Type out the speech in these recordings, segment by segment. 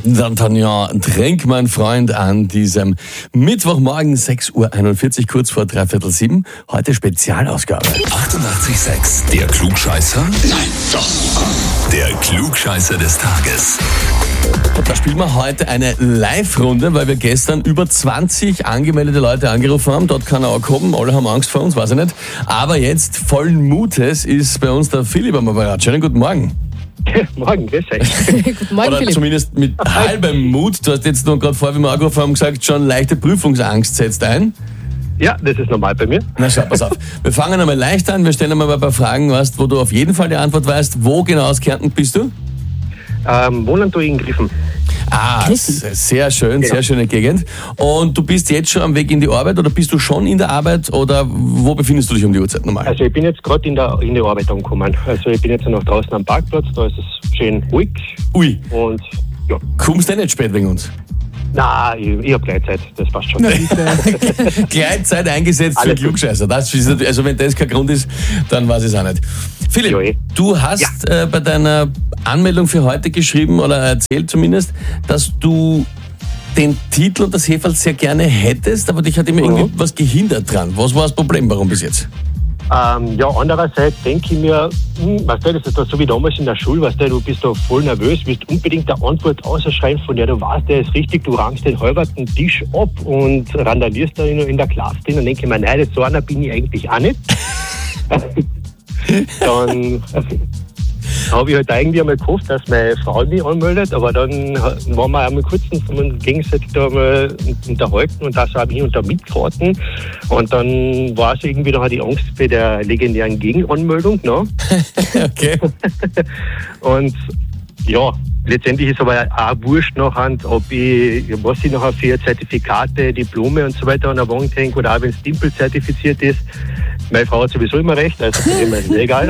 D'Artagnan, trink, mein Freund, an diesem Mittwochmorgen 6.41 Uhr, kurz vor 6:45. Heute Spezialausgabe. 88,6. Der Klugscheißer? Nein, doch. Der Klugscheißer des Tages. Da spielen wir heute eine Live-Runde, weil wir gestern über 20 angemeldete Leute angerufen haben. Dort kann er auch kommen, alle haben Angst vor uns, weiß ich nicht. Aber jetzt vollen Mutes ist bei uns der Philipp am Apparat. Schönen guten Morgen. Morgen, grüß euch. Guten Morgen, Oder Philipp. zumindest mit halbem Mut. Du hast jetzt noch gerade vorher, wie wir angerufen haben, gesagt, schon leichte Prüfungsangst setzt ein. Ja, das ist normal bei mir. Na schau, pass auf. Wir fangen einmal leicht an. Wir stellen einmal ein paar Fragen, wo du auf jeden Fall die Antwort weißt. Wo genau aus Kärnten bist du? Wohnen du in Griffen? Sehr schön, sehr schöne Gegend. Und du bist jetzt schon am Weg in die Arbeit oder bist du schon in der Arbeit oder wo befindest du dich um die Uhrzeit normal? Also ich bin jetzt gerade in der Arbeit angekommen. Also ich bin jetzt noch draußen am Parkplatz, da ist es schön ruhig. Ui, Und ja, kommst du nicht spät wegen uns? nein, ich habe Gleitzeit, das passt schon. Gleitzeit eingesetzt für Alles gut. Klugscheißer. Das ist, also wenn das kein Grund ist, dann weiß ich es auch nicht. Philipp, Ja, eh. du hast bei deiner Anmeldung für heute geschrieben oder erzählt zumindest, dass du den Titel und das Heferl sehr gerne hättest, aber dich hat immer irgendwie was gehindert dran. Was war das Problem? Warum bis jetzt? Ja, andererseits denke ich mir, weißt du, das ist doch so wie damals in der Schule, weißt du bist da voll nervös, willst unbedingt eine Antwort ausschreien, von der du weißt, der ist richtig, du rangst den halberten Tisch ab und randalierst da in der Klasse drin und denke ich mir, nein, das so einer bin ich eigentlich auch nicht. Dann habe ich halt irgendwie einmal gehofft, dass meine Frau mich anmeldet, aber dann waren wir einmal kurz und gegenseitig da mal unterhalten und das habe ich und da mitgeraten. Und dann war es irgendwie noch die Angst bei der legendären Gegenanmeldung. Ne? Okay. Und ja, letztendlich ist aber auch wurscht nachher, ob was ich nachher für Zertifikate, Diplome und so weiter an der Wand hänge oder auch wenn es Dimpel zertifiziert ist. Meine Frau hat sowieso immer recht, also von dem her ist es egal.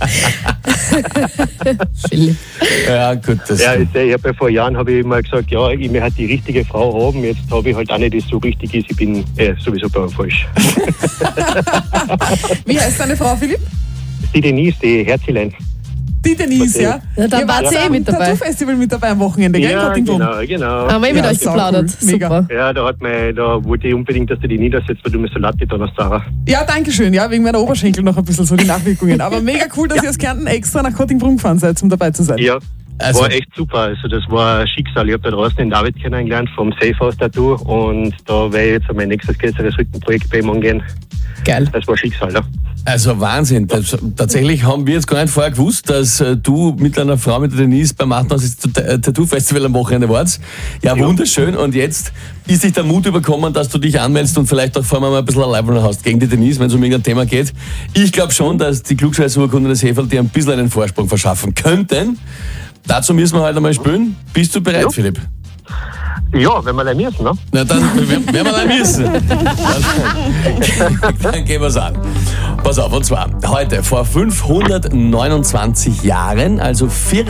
Philipp. Ja, gut. Das Ja, ich habe vor Jahren immer gesagt, ja, ich möchte die richtige Frau haben. Jetzt habe ich halt auch nicht, die so richtig ist. Ich bin sowieso bei falsch. Wie heißt deine Frau, Philipp? Die Denise, die Herzilein. Die Denise, ja? Ja, dann war sie mit dabei. Tattoo-Festival mit dabei am Wochenende, gell? Ja, Kottingbrunn. genau. Haben wir mit Ja, euch sau geplaudert. cool. Mega. Super. Ja, da wollte ich unbedingt, dass du die niedersetzt, weil du mir so Latte da hast, Sarah. Ja, danke schön. Ja, wegen meiner Oberschenkel noch ein bisschen so die Nachwirkungen. Aber mega cool, dass ihr aus Kärnten extra nach Kottingbrunn gefahren seid, um dabei zu sein. Ja, Also- war echt super. Also das war ein Schicksal. Ich habe da draußen den David kennengelernt vom Safe House Tattoo und da werde ich jetzt mein nächstes größeres Rückenprojekt bei ihm angehen. Geil. Das war Schicksal, ja. Also Wahnsinn. Tatsächlich haben wir jetzt gar nicht vorher gewusst, dass du mit deiner Frau, mit der Denise, beim 88. Tattoo-Festival am Wochenende warst. Ja, wunderschön. Und jetzt ist dich der Mut überkommen, dass du dich anmeldest und vielleicht auch vor allem mal ein bisschen ein Leibwunder hast gegen die Denise, wenn es um irgendein Thema geht. Ich glaube schon, dass die Klugscheißer-Urkunde des Heferl dir ein bisschen einen Vorsprung verschaffen könnten. Dazu müssen wir halt einmal spielen. Bist du bereit, Ja. Philipp? Ja, wenn wir da müssen, ne? Na dann werden wir da müssen. Dann gehen wir's an. Pass auf, und zwar heute vor 529 Jahren, also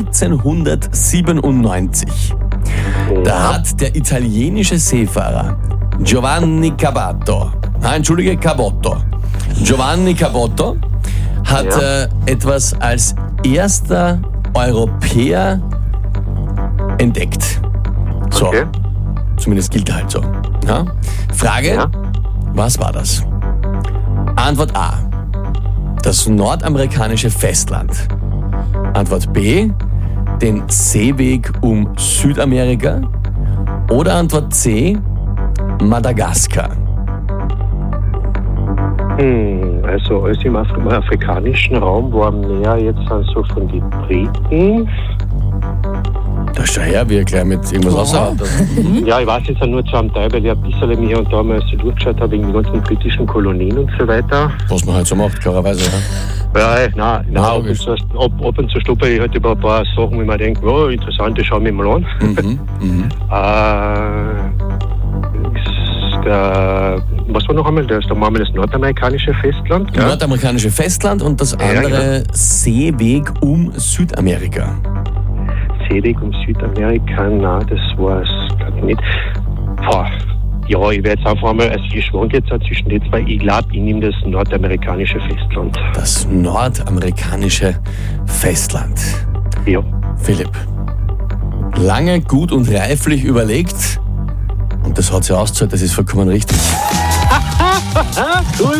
1497, da hat der italienische Seefahrer Giovanni Caboto hat etwas als erster Europäer entdeckt. So. Okay. Zumindest gilt er halt so. Ja? Frage, Ja. was war das? Antwort A, das nordamerikanische Festland. Antwort B, den Seeweg um Südamerika. Oder Antwort C, Madagaskar. Also alles im afrikanischen Raum war mehr jetzt so von den Briten. Da schau her, wie er gleich mit irgendwas außerhalb. Ja, ich weiß jetzt auch nur zu einem Teil, weil ich ein bisschen hier und da mal so durchgeschaut habe, wegen den ganzen britischen Kolonien und so weiter. Was man halt so macht, klarerweise. Ja. Ja, nein, ab und zu stoppe ich halt über ein paar Sachen, wo man denkt, oh, interessant, das schauen wir mal an. Was war noch einmal? Da waren wir das nordamerikanische Festland. Das nordamerikanische Festland und das andere Seeweg um Südamerika. Seeweg um Südamerika, nein, das war es nicht. Boah. Ja, ich werde jetzt einfach mal, also ich schwanke jetzt auch zwischen den zwei. Ich glaube, ich nehme das nordamerikanische Festland. Das nordamerikanische Festland. Ja. Philipp, lange, gut und reiflich überlegt. Und das hat sie ausgezahlt, das ist vollkommen richtig. Cool.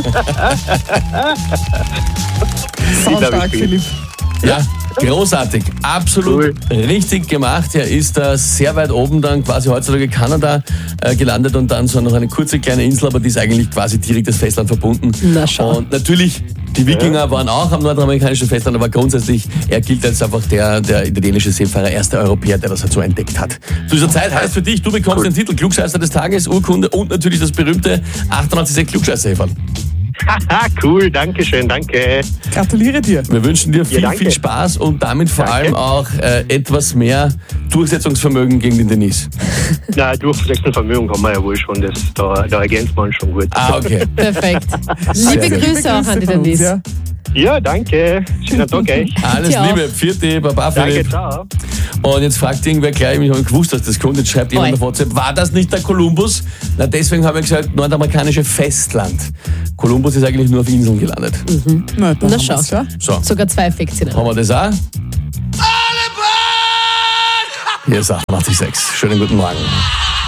Saustark, Philipp. Ja, großartig. Absolut richtig gemacht. Er ist da sehr weit oben dann quasi heutzutage Kanada gelandet und dann so noch eine kurze kleine Insel, aber die ist eigentlich quasi direkt das Festland verbunden. Na schau. Und natürlich, die Wikinger waren auch am nordamerikanischen Festland, aber grundsätzlich, er gilt als einfach der italienische Seefahrer, erster Europäer, der das halt so entdeckt hat. Zu dieser Zeit heißt für dich, du bekommst den Titel Klugscheißer des Tages, Urkunde und natürlich das berühmte 98 Klugscheißer-Häferl. Cool, danke schön, danke. Gratuliere dir. Wir wünschen dir viel, danke. viel Spaß und damit vor Danke. allem auch etwas mehr Durchsetzungsvermögen gegen den Denise. Na, durchsetzende Vermögen haben wir ja wohl schon, da ergänzt man schon gut. Ah, okay. Perfekt. Sehr Liebe gut. Grüße auch an die von uns, Denise. ja. Ja, danke. Schönen Tag euch. Alles Dir auch. Liebe, vierte, Baba Danke, Philipp. ciao. Und jetzt fragt irgendwer gleich, ich habe gewusst, dass das kommt, jetzt schreibt jemand Oi. auf WhatsApp, war das nicht der Kolumbus? Na, deswegen habe ich gesagt, nordamerikanische Festland. Kolumbus ist eigentlich nur auf Inseln gelandet. Na, dann Na haben wir's, schau. ja. So, Sogar 2 Effekte. haben wir das auch? Hier ist 886. Schönen guten Morgen.